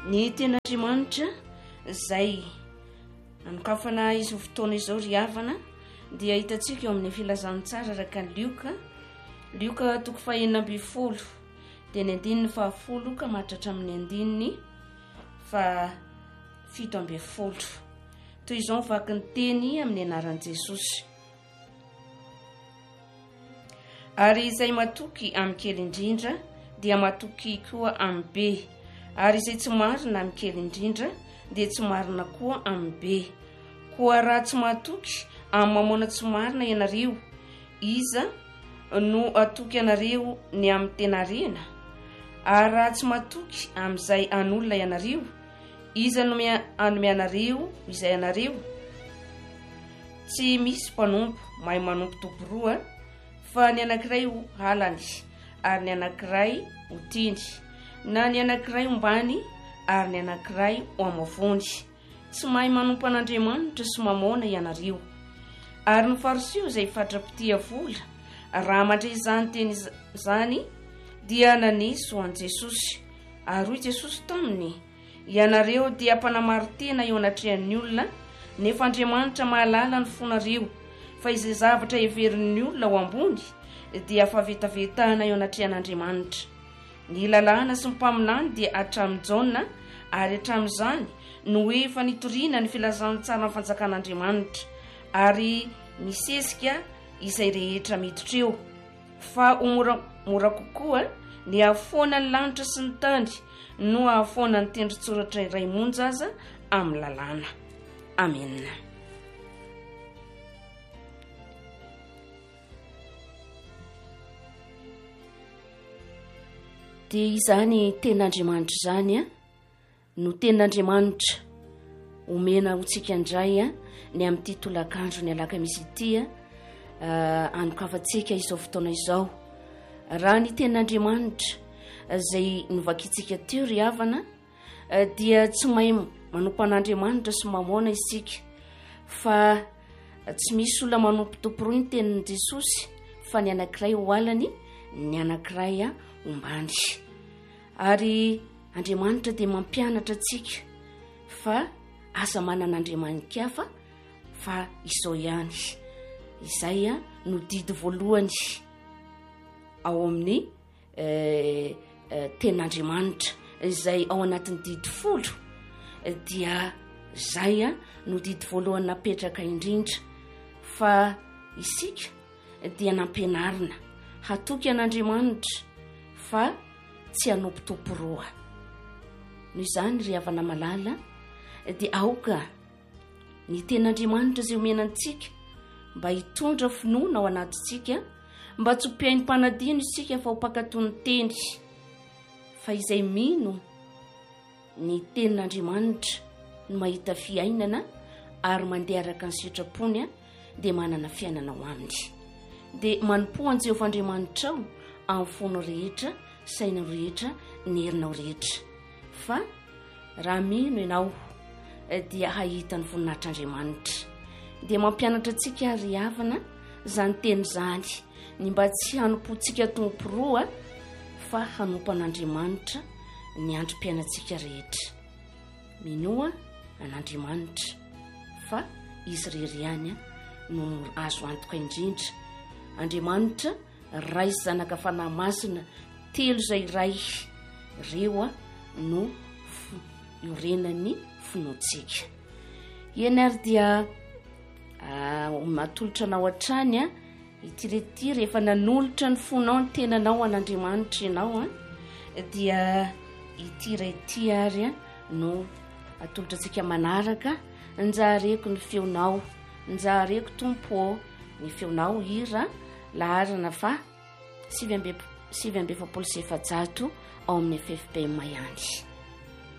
Ny ten'Andriamanitra zay anokafana izy fotoana izao ry havana dia hitantsika eo amin'ny filazantsara araka ny Lioka toko faha 12 dia ny 10 ka mahatratra amin'ny 17 toy izao vaky ny teny amin'ny anaran'i Jesosy. Ary izay matoky amin'ny kely indrindra dia matoky koa amin'ny be, ary izay tsy marina amin'ny kely indrindra dia tsy marina koa amin'ny be. Koa raha tsy matoky amin'ny mamoana tsy marina ianareo, iza no atoky ianareo ny amin'ny tena rena? Ary raha tsy matoky amin'izay an'olona ianareo, iza no anome anareo izay anareo? Tsy misy mpanompo mahay manompo tompo roa, fa ny anankiray ho halany ary ny anankiray ho tiny, na ny anankiray ombany ary ny anankiray ho amavony. Tsy mahay manompo an'Andriamanitra sy mamona ianareo. Ary ny fariseo izay fatrapitia vola, raha mandray izany teny izany dia nanisy ho an'i Jesosy. Ary hoy Jesosy taminy, ianareo dia mpanamary tena eo anatrehan'ny olona, nefa Andriamanitra mahalala ny fonareo, fa izay zavatra heverin'ny olona ho ambony dia favetavetahana eo anatrehan'Andriamanitra. Ny lalàna sy ny mpaminany dia hatramin'ny jaona, ary hatramin'izany no efa nitoriana ny filazantsara ny fanjakan'Andriamanitra, ary misesika izay rehetra miditra eo. Fa ho mora kokoa ny ahafoana ny lanitra sy ny tany no ahafoana ny tendrin-tsoratra iray monja aza amin'ny lalàna. Amen. Dia izany ten'Andriamanitra izany no ten'Andriamanitra omena hotsika indray ny amin'ny ity tolakandro ny alakamisy ity anokafantsika izao fotoana izao. Raha ny ten'Andriamanitra izay novakitsika teo ry havana dia tsy mahay manompo an'Andriamanitra sy mamona isika, fa tsy misy olona manompo tompo roa ny tenin'i Jesosy, fa ny anankiray ho alany, ny anankiray ombany. Ary Andriamanitra dia mampianatra antsika fa asa manan'Andriamanitra hafa fa izao ihany. Izay no didy voalohany ao amin'ny ten'Andriamanitra izay ao anatin'ny didy 10 dia izay no didy voalohany napetraka indrindra, fa isika dia nampianarina hatoky an'Andriamanitra fa tsy hanompotompo roa. Noho izany ry havana malala dia aoka ny ten'Andriamanitra izay omena antsika mba hitondra finoana ao anatintsika, mba tsy hompiain'ny mpanadino isika fa ho mpankatony teny, fa izay mino ny ten'Andriamanitra no mahita fiainana ary mandeha araka ny sitrapony dia manana fiainana ho aminy. Dia manompo an'i Jehovah Andriamanitra ao amin'ny fono rehetra, sainao rehetra, ny herinao rehetra. Fa raha mino ianao dia hahita ny voninahitr'Andriamanitra. Dia mampianatra antsika ry havana izany teny izany, ny mba tsy hanompontsika tompo roa, fa hanompo an'Andriamanitra ny androm-piainantsika rehetra. Minoa an'Andriamanitra fa izy rery ihany no azo antoka indrindra. Andriamanitra ray zanaka fanahy masina telo izay iray, reo no iorenan'ny finoantsika. Eny ary dia matolotra anao hatrany ity rehefa nanolotra ny fonao ny tenanao an'Andriamanitra ianao dia ity ray ity ary no atolotra antsika manaraka. Njareko ny feonao, njareko tompo ny feonao hira laharana fa 7 ao amin'ny FFPM ihany.